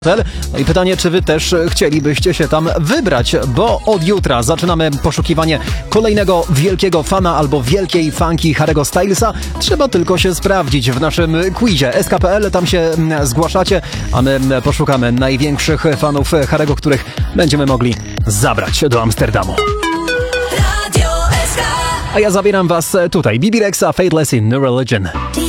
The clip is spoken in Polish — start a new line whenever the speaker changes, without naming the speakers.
No i pytanie, czy wy też chcielibyście się tam wybrać, bo od jutra zaczynamy poszukiwanie kolejnego wielkiego fana albo wielkiej fanki Harry'ego Stylesa. Trzeba tylko się sprawdzić w naszym quizie SK.pl, tam się zgłaszacie, a my poszukamy największych fanów Harry'ego, których będziemy mogli zabrać do Amsterdamu. A ja zabieram was tutaj. Bibi Rexha, Faithless in New Religion.